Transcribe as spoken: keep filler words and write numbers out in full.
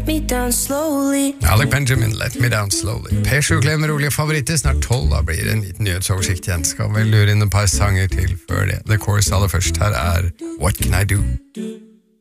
me down slowly. Alec Benjamin, Let Me Down Slowly. P sju Klem med rolige favoritter, snart tolv, da blir det en liten nyhetsoversikt igjen. Skal vel lure inn et par sanger til før det. The Course aller først her er What Can I Do?